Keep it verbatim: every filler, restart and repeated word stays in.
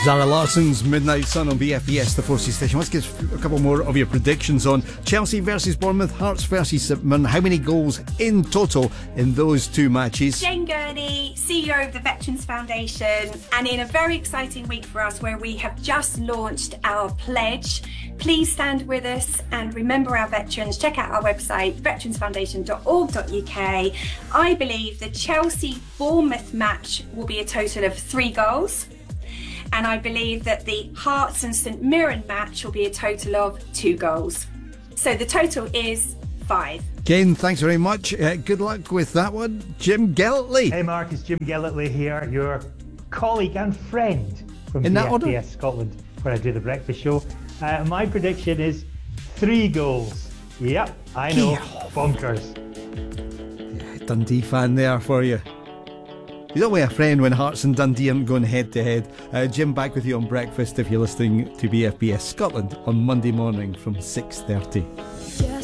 Zara Larson's Midnight Sun on B F B S, the Forces station. Let's get a couple more of your predictions on Chelsea versus Bournemouth, Hearts versus St Mirren. How many goals in total in those two matches? Jane Gurney, C E O of the Veterans Foundation, and in a very exciting week for us where we have just launched our pledge. Please stand with us and remember our veterans. Check out our website, veterans foundation dot org dot U K. I believe the Chelsea-Bournemouth match will be a total of three goals. And I believe that the Hearts and St Mirren match will be a total of two goals. So the total is five. Ken, thanks very much. Uh, good luck with that one. Jim Geltley. Hey Mark, it's Jim Geltley here, your colleague and friend from In B that F order? B S Scotland, where I do the breakfast show. Uh, my prediction is three goals. Yep, I know, Yeah. bonkers. Dundee fan there for you. He's only a friend when Hearts and Dundee aren't going head to head. Uh, Jim back with you on breakfast if you're listening to B F B S Scotland on Monday morning from six thirty.